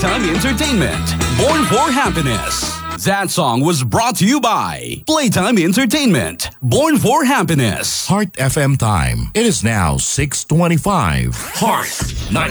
Playtime Entertainment. Born for Happiness. That song was brought to you by Playtime Entertainment. Born for Happiness. Heart FM time. It is now 6:25. Heart 94.7.